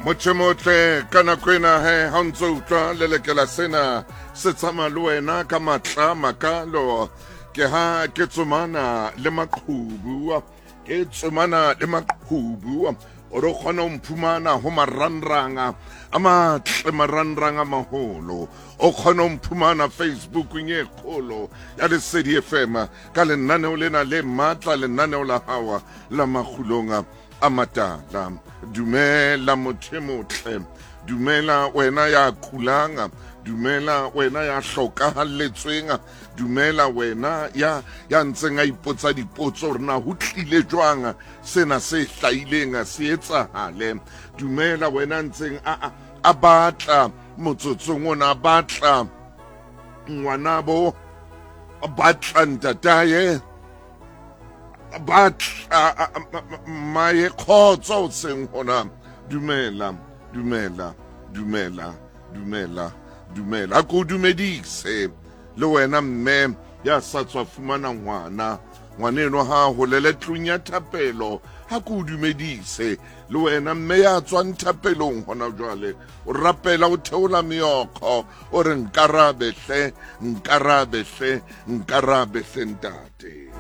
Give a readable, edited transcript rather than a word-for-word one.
Mochemotle kana kwena he hanzo utlwa lelekela sena se tsama le wena ka matla makalo ke ha ke tsomana le maqhubu ke tsomana le maqhubu o re khona umphumana ho maranranga amatle maranranga maholo o khona umphumana Facebook nye kholo ya Lesedi FM ka lenaneo lena le matla lenaneo la hawa la makhulonga amatala dumela mothemotle dumela wena ya khulanga dumela wena ya hlokahalletsweng dumela wena ya ntseng a ipotsa dipotso rena ho tlile jwang sena se hlaileng se etsahale dumela wena ntseng a batla motsotsong ona batla ngwanabo batla ntataye batla maye khotso seng hona dumela a ko dumedise le wena mme ya sa tswa fumana ngwaneno ha ho lele tlunya thapelo ha ko dumedise le wena mme ya tswang thapelong hona jwale o rapela o theola meokgo o re nkarabe hle ntate.